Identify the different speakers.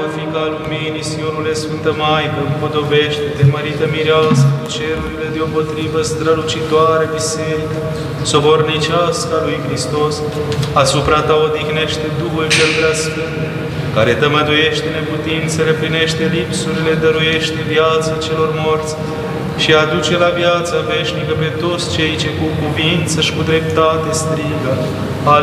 Speaker 1: Fiica Luminii, Sionule, Sfântă Maică, împodobește-te, mărită mireasă, cu cerurile deopotrivă strălucitoare biserică, sobornicească a lui Hristos, asupra ta odihnește Duhul cel preasfânt, care tămăduiește neputințele, plinește lipsurile, dăruiește viață celor morți și aduce la viața veșnică pe toți cei ce cu cuvință și cu dreptate strigă.